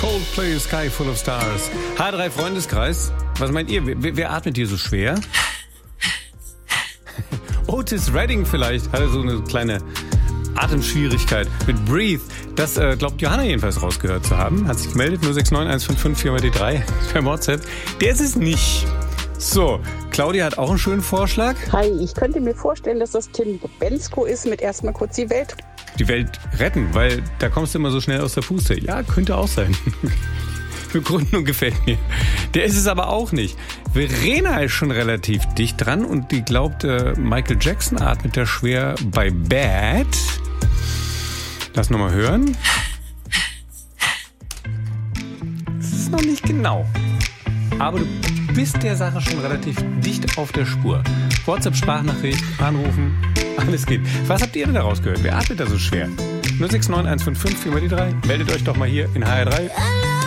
Coldplay, Sky Full of Stars. H3 Freundeskreis. Was meint ihr? Wer atmet hier so schwer? Otis Redding vielleicht. Hatte so eine kleine Atemschwierigkeit mit Breathe. Das glaubt Johanna jedenfalls rausgehört zu haben. Hat sich gemeldet. 069-155-4x3 per WhatsApp. Der ist es nicht. So, Claudia hat auch einen schönen Vorschlag. Hi, ich könnte mir vorstellen, dass das Tim Bensko ist mit erstmal kurz die Welt retten, weil da kommst du immer so schnell aus der Puste. Ja, könnte auch sein. Begründung gefällt mir. Der ist es aber auch nicht. Verena ist schon relativ dicht dran und die glaubt, Michael Jackson atmet da schwer bei Bad. Lass nochmal hören. Das ist noch nicht genau. Aber du bist der Sache schon relativ dicht auf der Spur. WhatsApp-Sprachnachricht, anrufen, alles geht. Was habt ihr denn daraus gehört? Wer atmet da so schwer? 069 155 4x3. Meldet euch doch mal hier in HR3.